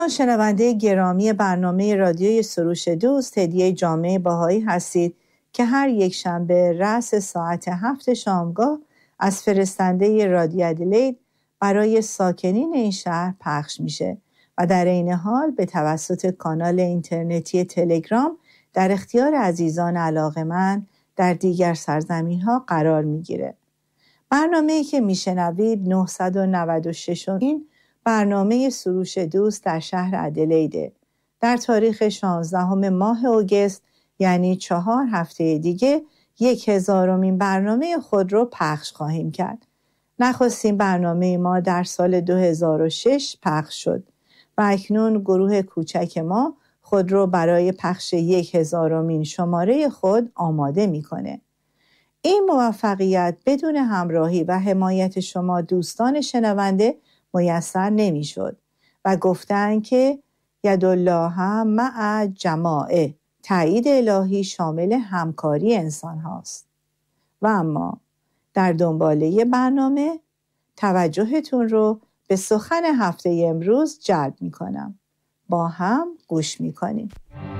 شنونده گرامی برنامه رادیوی سروش دوست، هدیه جامعه بهایی هستید که هر یک شنبه رأس ساعت 7 شامگاه از فرستنده رادیو ادلید برای ساکنین این شهر پخش میشه و در این حال به توسط کانال اینترنتی تلگرام در اختیار عزیزان علاقه‌مند در دیگر سرزمین‌ها قرار میگیره. برنامه‌ای که میشنوید 996 این برنامه سروش دوست در شهر ادلیده. در تاریخ 16 ماه اوگست، یعنی 4 هفته دیگه 1000مین برنامه خود رو پخش خواهیم کرد. نخستین برنامه ما در سال 2006 پخش شد و اکنون گروه کوچک ما خود رو برای پخش 1000مین شماره خود آماده میکنه. این موفقیت بدون همراهی و حمایت شما دوستان شنونده میسر نمیشد و گفتن که یدالله مع جماعه، تایید الهی شامل همکاری انسان هاست. و اما در دنباله برنامه توجهتون رو به سخن هفته امروز جلب می کنم. با هم گوش می کنیم.